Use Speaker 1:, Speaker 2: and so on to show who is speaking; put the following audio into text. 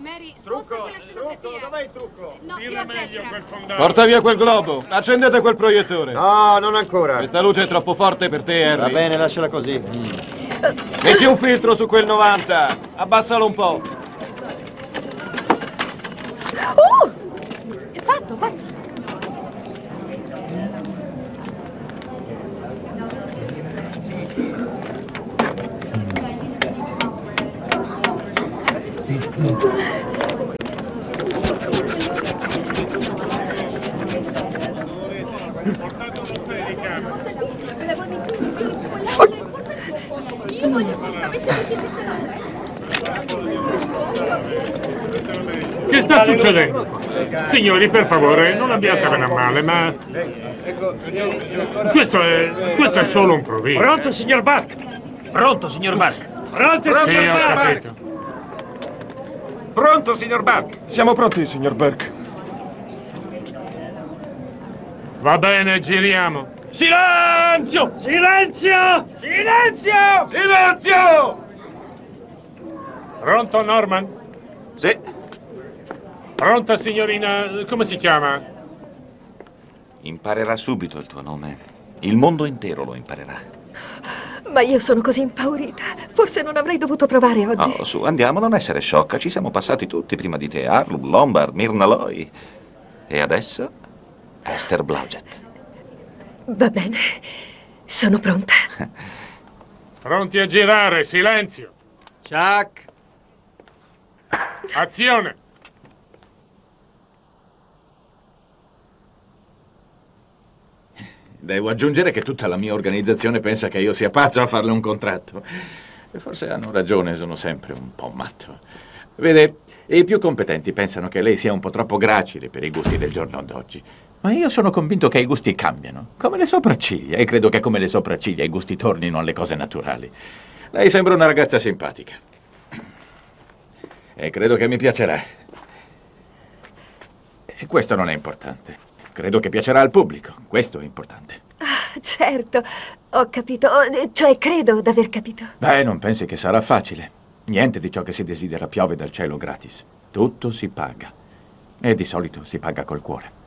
Speaker 1: Mary, sposta quella scenografia.
Speaker 2: Dov'è il trucco?
Speaker 1: No, più
Speaker 3: Tira
Speaker 1: a
Speaker 3: meglio
Speaker 1: destra.
Speaker 3: quel fondale.
Speaker 4: Porta via quel globo. Accendete quel proiettore.
Speaker 2: No, non ancora.
Speaker 4: Questa luce è troppo forte per te, Harry.
Speaker 2: Va bene, lasciala così.
Speaker 4: Metti un filtro su quel 90. Abbassalo un po'.
Speaker 1: È fatto, fatto.
Speaker 3: Portate un paio di camere.
Speaker 1: Io voglio assolutamente
Speaker 3: Che sta succedendo? Signori, per favore, non abbiatevene a male, ma... Questo è solo un provino.
Speaker 5: Pronto, signor Buck?
Speaker 6: Pronto, signor Buck?
Speaker 5: Pronto,
Speaker 3: Sì,
Speaker 5: signor
Speaker 3: ho
Speaker 5: Buck?
Speaker 3: capito.
Speaker 5: Pronto, signor Buck?
Speaker 7: Siamo pronti, signor Burke.
Speaker 3: Va bene, giriamo.
Speaker 5: Silenzio! Silenzio! Silenzio! Silenzio!
Speaker 3: Pronto, Norman?
Speaker 2: Sì.
Speaker 3: Pronta, signorina... come si chiama?
Speaker 8: Imparerà subito il tuo nome. Il mondo intero lo imparerà.
Speaker 9: Ma io sono così impaurita. Forse non avrei dovuto provare oggi.
Speaker 8: Oh, su, andiamo, non essere sciocca. Ci siamo passati tutti prima di te. Arlub, Lombard, Myrna Loy. E adesso Esther Blodgett.
Speaker 9: Va bene. Sono pronta.
Speaker 3: Pronti a girare, silenzio.
Speaker 5: Chuck!
Speaker 3: Azione.
Speaker 6: Devo aggiungere che tutta la mia organizzazione pensa che io sia pazzo a farle un contratto. E forse hanno ragione, sono sempre un po' matto. Vede, i più competenti pensano che lei sia un po' troppo gracile per i gusti del giorno d'oggi. Ma io sono convinto che i gusti cambiano, come le sopracciglia, e credo che come le sopracciglia i gusti tornino alle cose naturali. Lei sembra una ragazza simpatica. E credo che mi piacerà. E questo non è importante. Credo che piacerà al pubblico, questo è importante.
Speaker 9: Ah, certo, ho capito. Cioè, credo d'aver capito.
Speaker 6: Beh, non pensi che sarà facile. Niente di ciò che si desidera piove dal cielo gratis. Tutto si paga. E di solito si paga col cuore.